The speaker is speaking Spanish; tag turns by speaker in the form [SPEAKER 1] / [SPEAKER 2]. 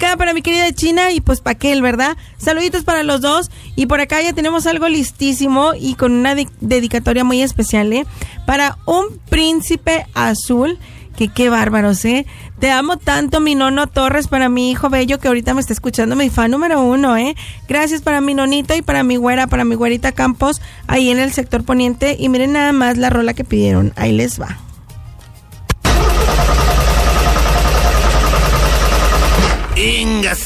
[SPEAKER 1] acá para mi querida China y pues Paquel, ¿verdad? Saluditos para los dos. Y por acá ya tenemos algo listísimo y con una dedicatoria muy especial, para un príncipe azul. Que qué bárbaros, Te amo tanto, mi Nono Torres, para mi hijo bello que ahorita me está escuchando, mi fan número 1, Gracias para mi nonito y para mi güerita Campos, ahí en el sector poniente. Y miren nada más la rola que pidieron, ahí les va.
[SPEAKER 2] Ingas.